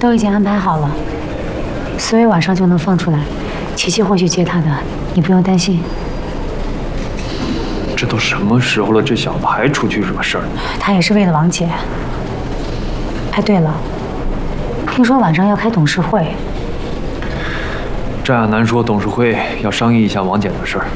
都已经安排好了，思维晚上就能放出来，琪琪会去接他的，你不用担心。 这都什么时候了，这小子还出去惹事儿呢？ 他也是为了王姐。哎，对了，听说晚上要开董事会。 赵亚楠说董事会要商议一下王姐的事儿。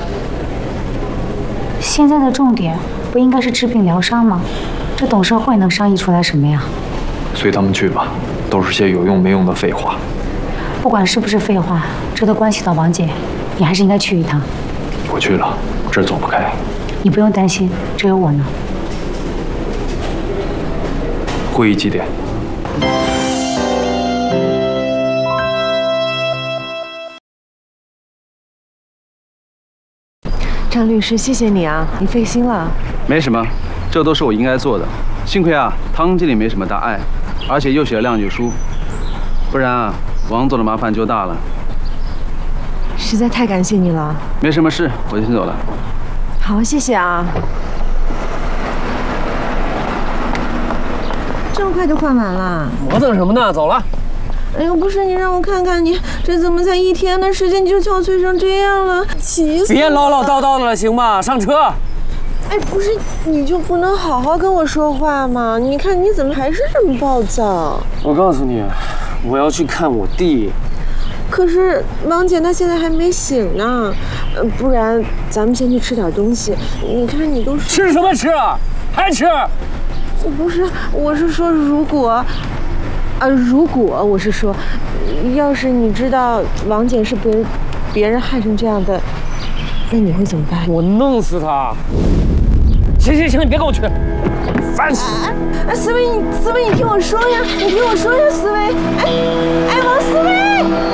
现在的重点不应该是治病疗伤吗？这董事会能商议出来什么呀？ 随他们去吧，都是些有用没用的废话。 不管是不是废话，这都关系到王姐，你还是应该去一趟。 我去了，这儿走不开。 你不用担心，这有我呢。 会议几点？ 张律师，谢谢你啊，你费心了。 没什么，这都是我应该做的。幸亏啊，汤经理没什么大碍，而且又写了谅解书，不然啊，王总的麻烦就大了。 实在太感谢你了。 没什么事，我先走了。 好，谢谢啊。这么快就换完了？ 磨蹭什么呢？走了。 哎呦，不是你让我看看你，这怎么才1天的时间你就憔悴成这样了？气死！ 别唠唠叨叨的了，行吗？上车。 哎，不是，你就不能好好跟我说话吗？你看你怎么还是这么暴躁？ 我告诉你，我要去看我弟。 可是王姐她现在还没醒呢，不然咱们先去吃点东西。你看你都吃什么吃啊？还吃？ 不是，我是说如果我是说，要是你知道王姐是被别人害成这样的，那你会怎么办？ 我弄死他！行，你别跟我去，烦死！ 思维，你听我说呀，思维！哎，王思维！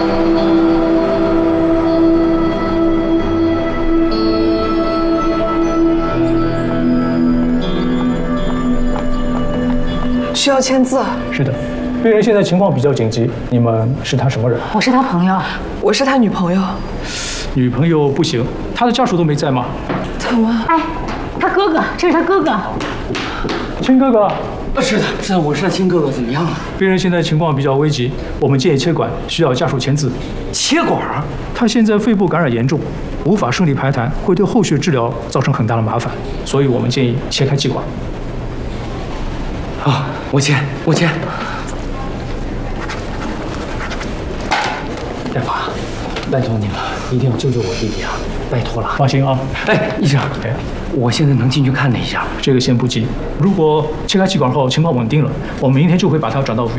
需要签字。 是的，病人现在情况比较紧急。你们是他什么人？ 我是他朋友。 我是他女朋友。 女朋友不行，他的家属都没在吗？ 怎么？ 哎，他哥哥，这是他哥哥。 亲哥哥。 是的，我是他亲哥哥，怎么样了？ 病人现在情况比较危急，我们建议切管，需要家属签字。 切管？ 他现在肺部感染严重，无法顺利排痰，会对后续治疗造成很大的麻烦，所以我们建议切开气管。 啊，我签。大夫，拜托你了，一定要救救我弟弟啊！拜托了。 放心啊。 哎，医生，我现在能进去看他一下？ 这个先不急，如果切开气管后情况稳定了，我们明天就会把他转到